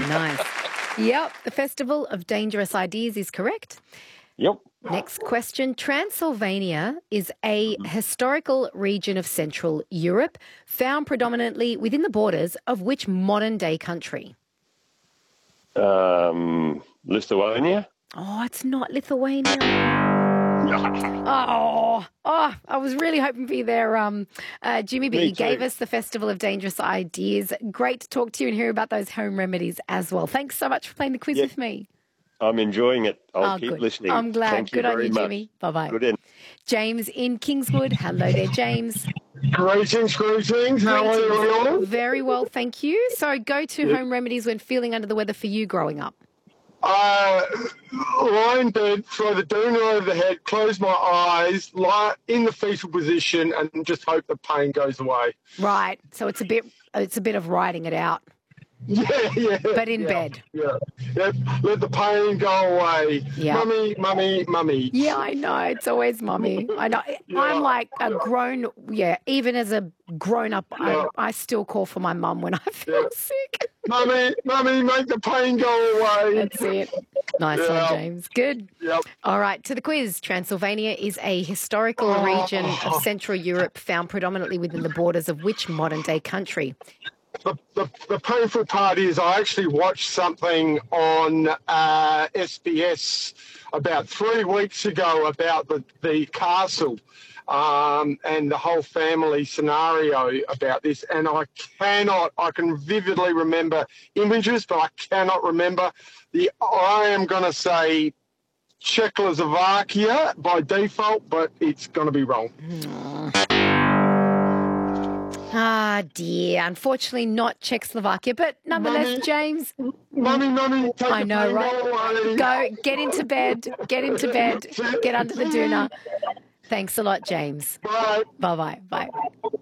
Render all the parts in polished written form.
nice. Yep, the Festival of Dangerous Ideas is correct. Yep. Next question. Transylvania is a historical region of Central Europe found predominantly within the borders of which modern-day country? Lithuania? Oh, it's not Lithuania. I was really hoping for you there, Jimmy, but Me you gave too. us the Festival of Dangerous Ideas. Great to talk to you and hear about those home remedies as well. Thanks so much for playing the quiz Yeah. with me. I'm enjoying it. I'll keep Good. listening. I'm glad. Thank you Good on very you, much. Jimmy. Bye-bye. Good in. James in Kingswood. Hello there, James. Greetings. How are you all? Very well, thank you. So go-to home remedies when feeling under the weather for you growing up. Lie in bed, throw the doona over the head, close my eyes, lie in the fetal position, and just hope the pain goes away. Right. So it's a bit of writing it out. Yeah. But in bed. Yeah. Yep. Let the pain go away. Yeah. Mummy. Yeah, I know. It's always mummy. I know. I'm like a grown, even as a grown-up, I still call for my mum when I feel sick. Mummy, make the pain go away. That's it. Nice one, James. Good. Yep. All right, to the quiz. Transylvania is a historical region of Central Europe found predominantly within the borders of which modern-day country? The painful part is I actually watched something on SBS about 3 weeks ago about the castle and the whole family scenario about this, and I can vividly remember images, but I cannot remember. I am going to say Czechoslovakia by default, but it's going to be wrong. Ah, dear. Unfortunately, not Czechoslovakia, but nonetheless, Mummy. James. Mummy, take I the know, pain right? away. Go, get into bed, get under the doona. Thanks a lot, James. Bye. Bye.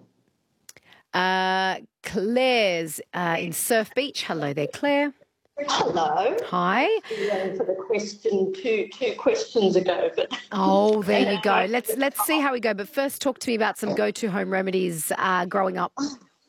Claire's in Surf Beach. Hello there, Claire. Hello. Hi. For the question two questions ago, but Oh, there you go. Let's see how we go. But first, talk to me about some go-to home remedies growing up.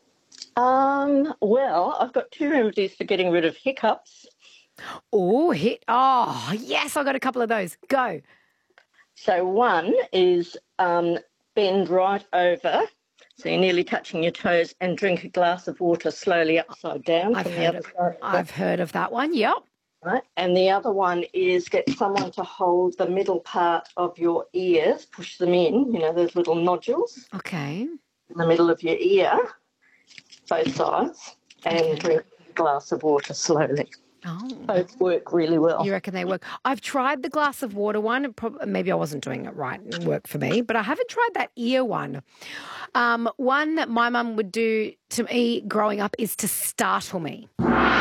well, I've got 2 remedies for getting rid of hiccups. Oh, yes, I got a couple of those. Go. So one is bend right over, so you're nearly touching your toes, and drink a glass of water slowly upside down. I've heard of that one. Yep. Right. And the other one is get someone to hold the middle part of your ears, push them in, those little nodules Okay. in the middle of your ear, both sides, and drink a glass of water slowly. Oh. Both work really well. You reckon they work? I've tried the glass of water one. Maybe I wasn't doing it right. It worked for me, but I haven't tried that ear one. One that my mum would do to me growing up is to startle me.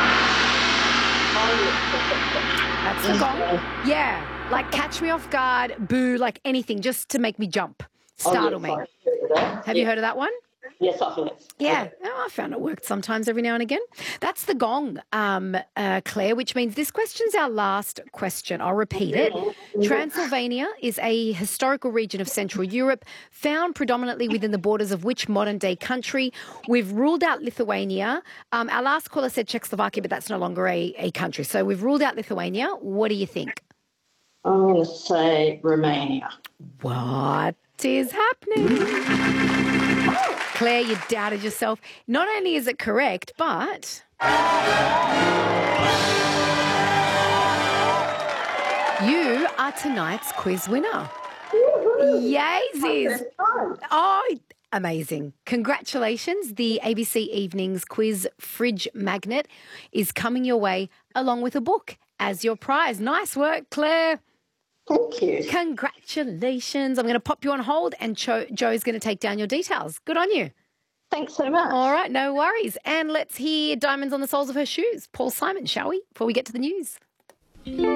That's the gong. Yeah, like catch me off guard, boo, like anything, just to make me jump, startle me. Have you heard of that one? Yes, I have. Yeah, I found it worked sometimes every now and again. That's the gong, Claire, which means this question's our last question. I'll repeat it. Transylvania is a historical region of Central Europe found predominantly within the borders of which modern-day country? We've ruled out Lithuania. Our last caller said Czechoslovakia, but that's no longer a country. So we've ruled out Lithuania. What do you think? I'm going to say Romania. What is happening? Claire, you doubted yourself. Not only is it correct, but you are tonight's quiz winner. Yaysies. Oh, amazing. Congratulations. The ABC Evenings Quiz Fridge Magnet is coming your way along with a book as your prize. Nice work, Claire. Thank you. Congratulations. I'm going to pop you on hold and Joe's going to take down your details. Good on you. Thanks so much. All right, no worries. And let's hear Diamonds on the Soles of Her Shoes. Paul Simon, shall we, before we get to the news?